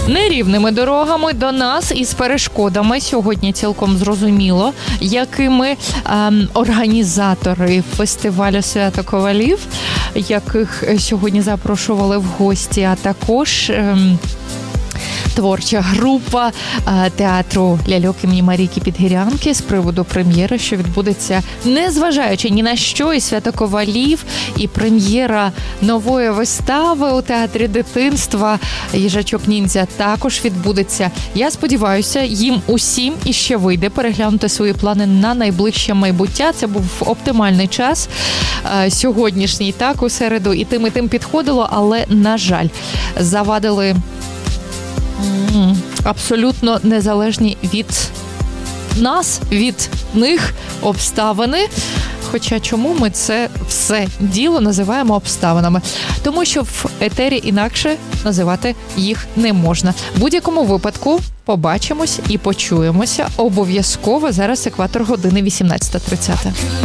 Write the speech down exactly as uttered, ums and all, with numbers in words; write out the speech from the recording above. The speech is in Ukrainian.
Нерівними дорогами до нас із перешкодами сьогодні цілком зрозуміло, якими ем, організатори фестивалю «Свято Ковалів», яких сьогодні запрошували в гості, а також ем, творча група е, театру ляльок імені Марійки Підгірянки з приводу прем'єри, що відбудеться, незважаючи ні на що, і «Свято Ковалів», і прем'єра нової вистави у театрі дитинства «Їжачок-ніндзя» також відбудеться. Я сподіваюся, їм усім іще вийде переглянути свої плани на найближче майбуття. Це був оптимальний час е, сьогоднішній, так, у середу, і тим і тим підходило, але, на жаль, завадили абсолютно незалежні від нас, від них обставини. Хоча чому ми це все діло називаємо обставинами? Тому що в етері інакше називати їх не можна. В будь-якому випадку побачимось і почуємося обов'язково. Зараз екватор години вісімнадцята тридцять.